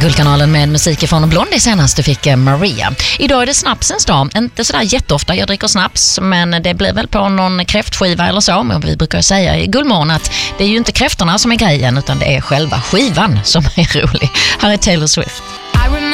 Guldkanalen med musik från Blondie senast du fick Maria. Idag är det snapsens dag. Inte sådär jätteofta jag dricker snaps, men det blir väl på någon kräftskiva eller så. Men vi brukar säga i Guldmorgon att det är ju inte kräftorna som är grejen, utan det är själva skivan som är rolig. Här är Taylor Swift.